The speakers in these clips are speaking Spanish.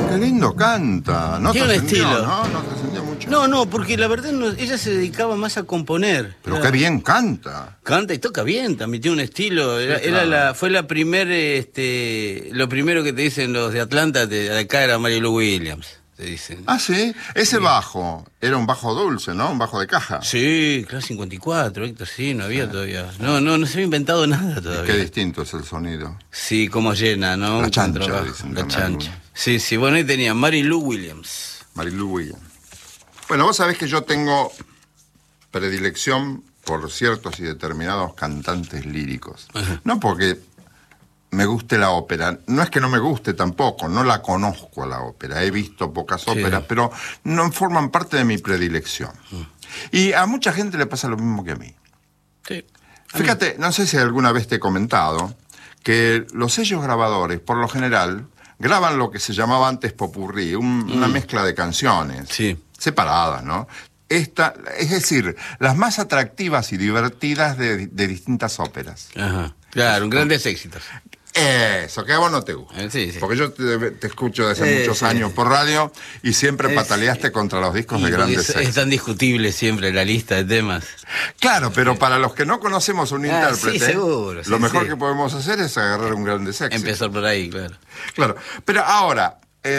qué lindo canta. No Tiene un trascendió, estilo. ¿no? No trascendió mucho. No, porque la verdad ella se dedicaba más a componer. Pero qué bien canta. Canta y toca bien, también tiene un estilo. Fue la lo primero que te dicen los de Atlanta, de acá era Mary Lou Williams. Dicen. Ah, sí. Ese bajo era un bajo dulce, ¿no? Un bajo de caja. Sí, clase 54, Héctor, sí, no había todavía. No se había inventado nada todavía. Qué distinto es el sonido. Sí, como llena, ¿no? La chancha, dicen. La chancha. Sí, bueno, ahí tenía Mary Lou Williams. Mary Lou Williams. Bueno, vos sabés que yo tengo predilección por ciertos y determinados cantantes líricos. Ajá. No porque me guste la ópera, no es que no me guste tampoco, no la conozco a la ópera, he visto pocas óperas, pero no forman parte de mi predilección. Y a mucha gente le pasa lo mismo que a mí. Sí. Fíjate, no sé si alguna vez te he comentado que los sellos grabadores, por lo general, graban lo que se llamaba antes popurrí, una mezcla de canciones separadas, ¿no? Es decir, las más atractivas y divertidas de distintas óperas. Ajá. Claro, grandes éxitos. Eso, que a vos no te gusta. Sí. Porque yo te escucho desde hace muchos años por radio y siempre pataleaste contra los discos de grandes éxitos. Es tan discutible siempre la lista de temas. Claro, pero para los que no conocemos un intérprete, seguro, lo mejor que podemos hacer es agarrar un grandes éxitos. Empezar por ahí, claro. Claro, pero ahora,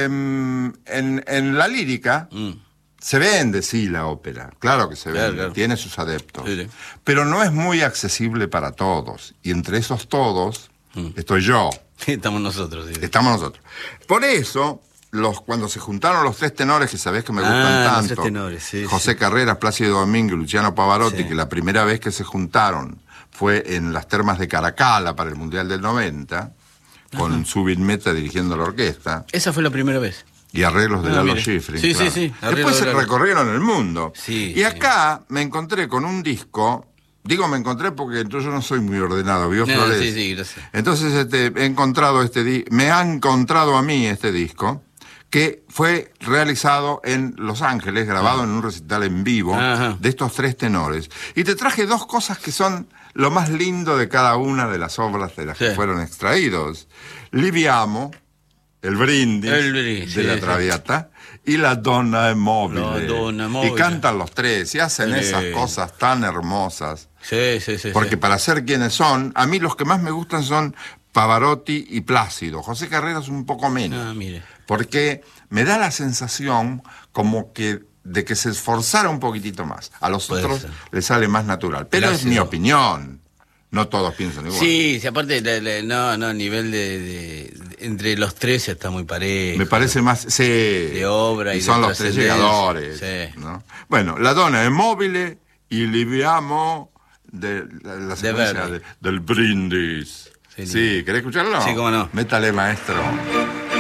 en la lírica... Se vende, sí, la ópera. Claro que se vende, claro. Tiene sus adeptos. Sí. Pero no es muy accesible para todos. Y entre esos todos, estoy yo. Estamos nosotros. Sí. Estamos nosotros. Por eso, cuando se juntaron los tres tenores, que sabés que me gustan tanto, los tres tenores, José Carreras, Plácido Domingo y Luciano Pavarotti, que la primera vez que se juntaron fue en las termas de Caracalla para el Mundial del 90, con Zubin Mehta dirigiendo la orquesta. Esa fue la primera vez. Y arreglos de Lalo Schifrin. Sí, claro. sí. Después se recorrieron el mundo. Sí, y acá me encontré con un disco. Digo me encontré porque yo no soy muy ordenado, ¿vio, Flores? Sí, gracias. Entonces he encontrado me ha encontrado a mí este disco, que fue realizado en Los Ángeles, grabado en un recital en vivo de estos tres tenores. Y te traje dos cosas que son lo más lindo de cada una de las obras de las que fueron extraídos. Liviamo, el brindis de la Traviata, y la Donna è mobile. Y cantan los tres y hacen esas cosas tan hermosas. Sí. Porque para ser quienes son, a mí los que más me gustan son Pavarotti y Plácido. José Carreras un poco menos. Porque me da la sensación como que de que se esforzara un poquitito más. A los otros les sale más natural. Pero Plácido. Es mi opinión. No todos piensan igual. Sí, aparte, a nivel de entre los tres está muy parejo. Me parece más, de obra y son los tres llegadores. Sí. ¿No? Bueno, la Donna è mobile y Liviamo de la secuencia del brindis. Sí, ¿querés escucharlo? Sí, cómo no. Métale, maestro.